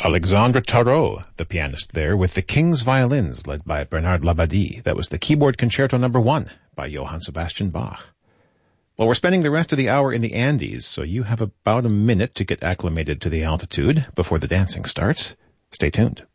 Alexandre Tarot, the pianist there, with the King's Violins, led by Bernard Labadie. That was the Keyboard Concerto No. 1 by Johann Sebastian Bach. Well, we're spending the rest of the hour in the Andes, so you have about a minute to get acclimated to the altitude before the dancing starts. Stay tuned.